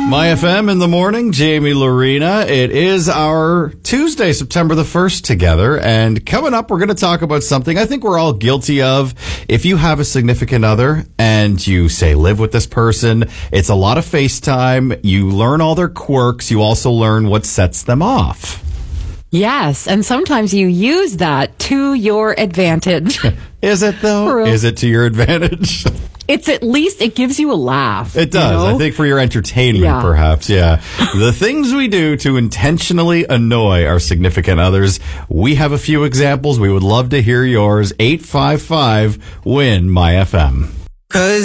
My FM in the morning, Jamie Lorena. It is our Tuesday, September the 1st together. And coming up, we're going to talk about something I think we're all guilty of. If you have a significant other and you say live with this person, it's a lot of FaceTime. You learn all their quirks. You also learn what sets them off. Yes, and sometimes you use that to your advantage. Is it, though? Is it to your advantage? It's at least, it gives you a laugh. It does. I think for your entertainment, perhaps. Yeah. The things we do to intentionally annoy our significant others. We have a few examples. We would love to hear yours. 855-WIN-MY-FM. 'Cause